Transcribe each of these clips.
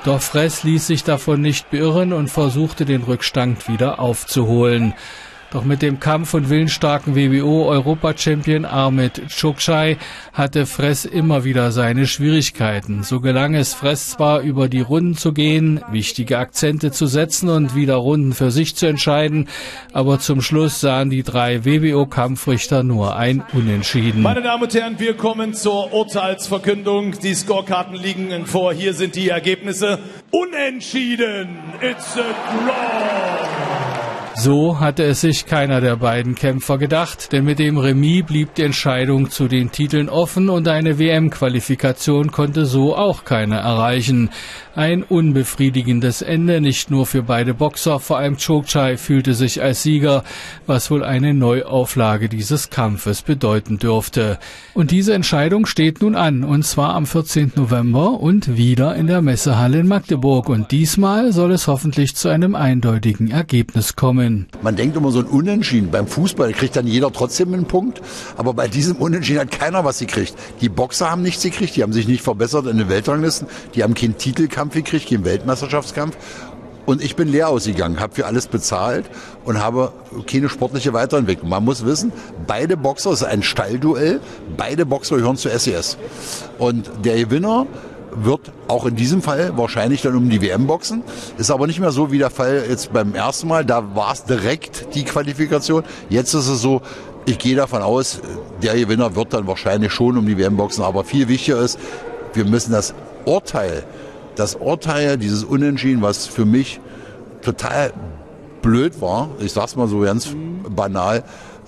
Doch Fress ließ sich davon nicht beirren und versuchte, den Rückstand wieder aufzuholen. Doch mit dem Kampf- und willensstarken WBO-Europa-Champion Ahmet Çokçay hatte Fress immer wieder seine Schwierigkeiten. So gelang es Fress zwar, über die Runden zu gehen, wichtige Akzente zu setzen und wieder Runden für sich zu entscheiden, aber zum Schluss sahen die 3 WBO-Kampfrichter nur ein Unentschieden. Meine Damen und Herren, wir kommen zur Urteilsverkündung. Die Scorekarten liegen vor. Hier sind die Ergebnisse. Unentschieden. It's a draw. So hatte es sich keiner der beiden Kämpfer gedacht, denn mit dem Remis blieb die Entscheidung zu den Titeln offen und eine WM-Qualifikation konnte so auch keiner erreichen. Ein unbefriedigendes Ende, nicht nur für beide Boxer, vor allem Çokçay fühlte sich als Sieger, was wohl eine Neuauflage dieses Kampfes bedeuten dürfte. Und diese Entscheidung steht nun an, und zwar am 14. November und wieder in der Messehalle in Magdeburg. Und diesmal soll es hoffentlich zu einem eindeutigen Ergebnis kommen. Man denkt immer so ein Unentschieden. Beim Fußball kriegt dann jeder trotzdem einen Punkt, aber bei diesem Unentschieden hat keiner was gekriegt. Die Boxer haben nichts gekriegt, die haben sich nicht verbessert in den Weltranglisten, die haben keinen Titelkampf gekriegt, keinen Weltmeisterschaftskampf. Und ich bin leer ausgegangen, habe für alles bezahlt und habe keine sportliche Weiterentwicklung. Man muss wissen, beide Boxer, es ist ein Stallduell, beide Boxer gehören zur SES. Und der Gewinner wird auch in diesem Fall wahrscheinlich dann um die WM boxen. Ist aber nicht mehr so wie der Fall jetzt beim ersten Mal. Da war es direkt die Qualifikation. Jetzt ist es so, ich gehe davon aus, der Gewinner wird dann wahrscheinlich schon um die WM boxen. Aber viel wichtiger ist, wir müssen das Urteil, dieses Unentschieden, was für mich total blöd war, ich sag's mal so ganz banal,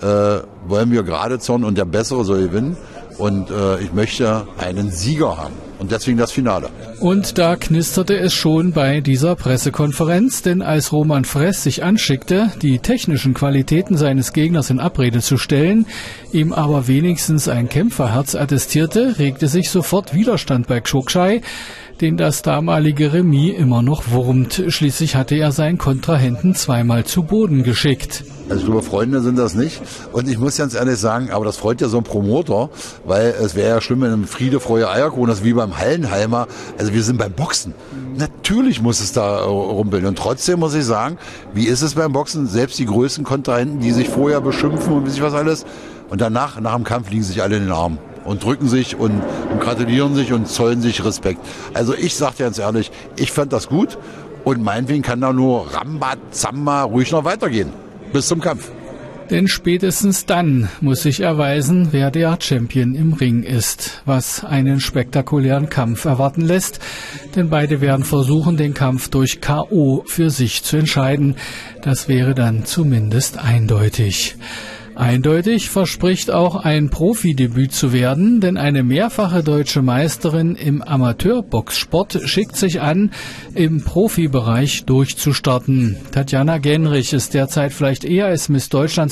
wollen wir gerade zurren und der Bessere soll gewinnen. Und ich möchte einen Sieger haben. Und deswegen das Finale. Und da knisterte es schon bei dieser Pressekonferenz, denn als Roman Fress sich anschickte, die technischen Qualitäten seines Gegners in Abrede zu stellen, ihm aber wenigstens ein Kämpferherz attestierte, regte sich sofort Widerstand bei Çokçay, den das damalige Remis immer noch wurmt. Schließlich hatte er seinen Kontrahenten zweimal zu Boden geschickt. Also ich glaube, Freunde sind das nicht. Und ich muss ganz ehrlich sagen, aber das freut ja so ein Promoter, weil es wäre ja schlimm, wenn im Friede, Freude, Eierkuchen, das ist wie beim Hallenheimer. Also wir sind beim Boxen. Natürlich muss es da rumpeln. Und trotzdem muss ich sagen, wie ist es beim Boxen? Selbst die größten Kontrahenten, die sich vorher beschimpfen und weiß ich was alles. Und danach, nach dem Kampf, liegen sich alle in den Armen und drücken sich und gratulieren sich und zollen sich Respekt. Also ich sage dir ganz ehrlich, ich fand das gut und meinetwegen kann da nur Ramba, Zamba ruhig noch weitergehen. Bis zum Kampf. Denn spätestens dann muss sich erweisen, wer der Champion im Ring ist, was einen spektakulären Kampf erwarten lässt. Denn beide werden versuchen, den Kampf durch K.O. für sich zu entscheiden. Das wäre dann zumindest eindeutig. Eindeutig verspricht auch ein Profidebüt zu werden, denn eine mehrfache deutsche Meisterin im Amateurboxsport schickt sich an, im Profibereich durchzustarten. Tatjana Genrich ist derzeit vielleicht eher als Miss Deutschland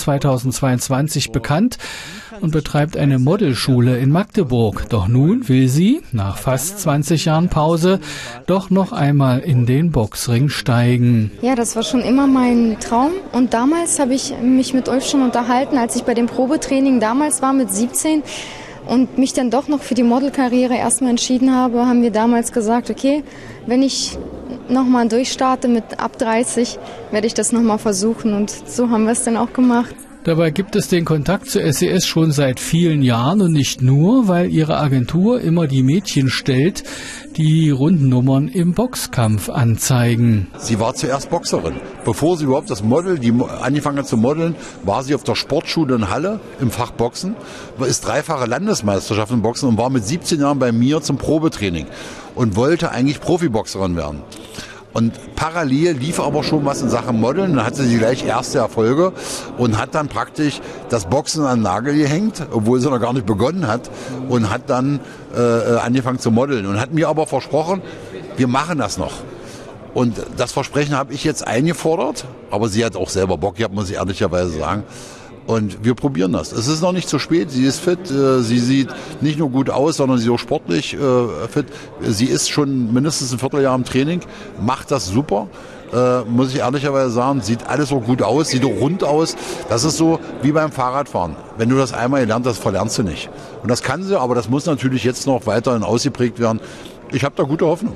2022 bekannt und betreibt eine Modelschule in Magdeburg. Doch nun will sie, nach fast 20 Jahren Pause, doch noch einmal in den Boxring steigen. Ja, das war schon immer mein Traum und damals habe ich mich mit euch schon unterhalten, als ich bei dem Probetraining damals war mit 17 und mich dann doch noch für die Modelkarriere erstmal entschieden habe, haben wir damals gesagt, okay, wenn ich nochmal durchstarte mit ab 30, werde ich das nochmal versuchen und so haben wir es dann auch gemacht. Dabei gibt es den Kontakt zur SES schon seit vielen Jahren und nicht nur, weil ihre Agentur immer die Mädchen stellt, die Rundennummern im Boxkampf anzeigen. Sie war zuerst Boxerin. Bevor sie überhaupt angefangen hat zu modeln, war sie auf der Sportschule in Halle im Fach Boxen, ist dreifache Landesmeisterschaft im Boxen und war mit 17 Jahren bei mir zum Probetraining und wollte eigentlich Profiboxerin werden. Und parallel lief aber schon was in Sachen Modeln. Dann hatte sie gleich erste Erfolge und hat dann praktisch das Boxen an den Nagel gehängt, obwohl sie noch gar nicht begonnen hat. Und hat dann angefangen zu modeln. Und hat mir aber versprochen, wir machen das noch. Und das Versprechen habe ich jetzt eingefordert. Aber sie hat auch selber Bock gehabt, muss ich ehrlicherweise sagen. Und wir probieren das. Es ist noch nicht zu spät. Sie ist fit. Sie sieht nicht nur gut aus, sondern sie ist auch sportlich fit. Sie ist schon mindestens ein Vierteljahr im Training, macht das super. Muss ich ehrlicherweise sagen, sieht alles so gut aus, sieht auch rund aus. Das ist so wie beim Fahrradfahren. Wenn du das einmal gelernt hast, verlernst du nicht. Und das kann sie, aber das muss natürlich jetzt noch weiterhin ausgeprägt werden. Ich habe da gute Hoffnung.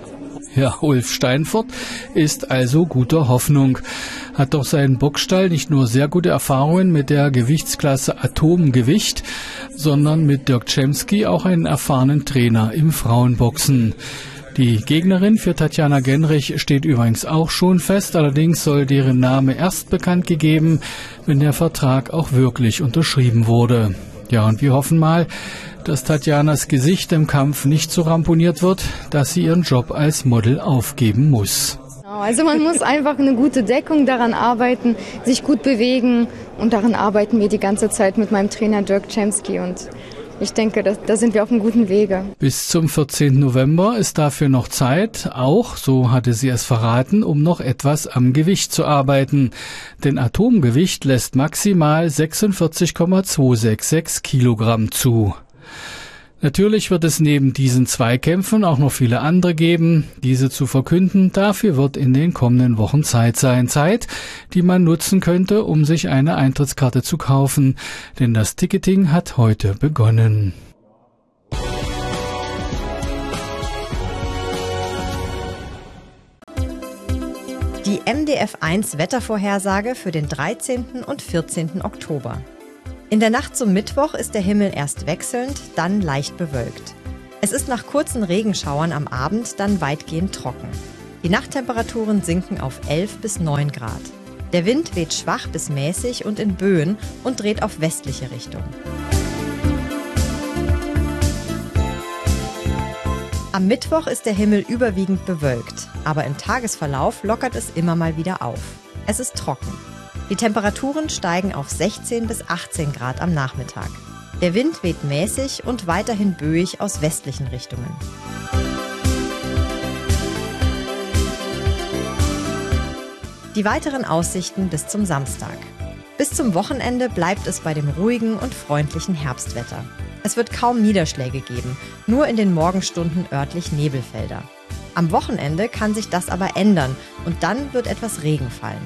Ja, Ulf Steinfurt ist also guter Hoffnung. Hat doch seinen Boxstall nicht nur sehr gute Erfahrungen mit der Gewichtsklasse Atomgewicht, sondern mit Dirk Cemski auch einen erfahrenen Trainer im Frauenboxen. Die Gegnerin für Tatjana Genrich steht übrigens auch schon fest, allerdings soll deren Name erst bekannt gegeben, wenn der Vertrag auch wirklich unterschrieben wurde. Ja, und wir hoffen mal, dass Tatjanas Gesicht im Kampf nicht so ramponiert wird, dass sie ihren Job als Model aufgeben muss. Also man muss einfach eine gute Deckung, daran arbeiten, sich gut bewegen und daran arbeiten wir die ganze Zeit mit meinem Trainer Dirk Cemski und ich denke, da sind wir auf einem guten Wege. Bis zum 14. November ist dafür noch Zeit, auch, so hatte sie es verraten, um noch etwas am Gewicht zu arbeiten. Denn Atomgewicht lässt maximal 46,266 Kilogramm zu. Natürlich wird es neben diesen Zweikämpfen auch noch viele andere geben. Diese zu verkünden, dafür wird in den kommenden Wochen Zeit sein. Zeit, die man nutzen könnte, um sich eine Eintrittskarte zu kaufen. Denn das Ticketing hat heute begonnen. Die MDF1 Wettervorhersage für den 13. und 14. Oktober. In der Nacht zum Mittwoch ist der Himmel erst wechselnd, dann leicht bewölkt. Es ist nach kurzen Regenschauern am Abend dann weitgehend trocken. Die Nachttemperaturen sinken auf 11 bis 9 Grad. Der Wind weht schwach bis mäßig und in Böen und dreht auf westliche Richtung. Am Mittwoch ist der Himmel überwiegend bewölkt, aber im Tagesverlauf lockert es immer mal wieder auf. Es ist trocken. Die Temperaturen steigen auf 16 bis 18 Grad am Nachmittag. Der Wind weht mäßig und weiterhin böig aus westlichen Richtungen. Die weiteren Aussichten bis zum Samstag. Bis zum Wochenende bleibt es bei dem ruhigen und freundlichen Herbstwetter. Es wird kaum Niederschläge geben, nur in den Morgenstunden örtlich Nebelfelder. Am Wochenende kann sich das aber ändern und dann wird etwas Regen fallen.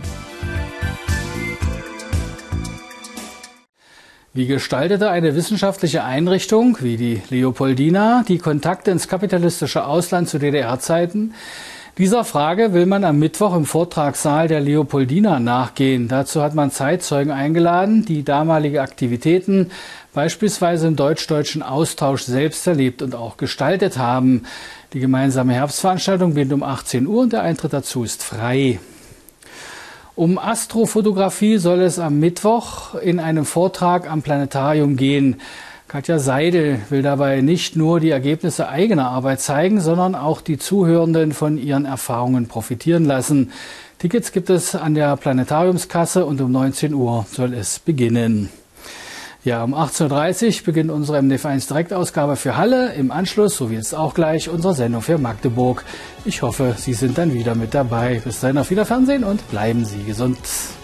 Wie gestaltete eine wissenschaftliche Einrichtung wie die Leopoldina die Kontakte ins kapitalistische Ausland zu DDR-Zeiten? Dieser Frage will man am Mittwoch im Vortragssaal der Leopoldina nachgehen. Dazu hat man Zeitzeugen eingeladen, die damalige Aktivitäten beispielsweise im deutsch-deutschen Austausch selbst erlebt und auch gestaltet haben. Die gemeinsame Herbstveranstaltung beginnt um 18 Uhr und der Eintritt dazu ist frei. Um Astrofotografie soll es am Mittwoch in einem Vortrag am Planetarium gehen. Katja Seidel will dabei nicht nur die Ergebnisse eigener Arbeit zeigen, sondern auch die Zuhörenden von ihren Erfahrungen profitieren lassen. Tickets gibt es an der Planetariumskasse und um 19 Uhr soll es beginnen. Ja, um 18.30 Uhr beginnt unsere MDF1 Direktausgabe für Halle. Im Anschluss, so wie jetzt auch gleich, unsere Sendung für Magdeburg. Ich hoffe, Sie sind dann wieder mit dabei. Bis dahin auf Wiederfernsehen und bleiben Sie gesund.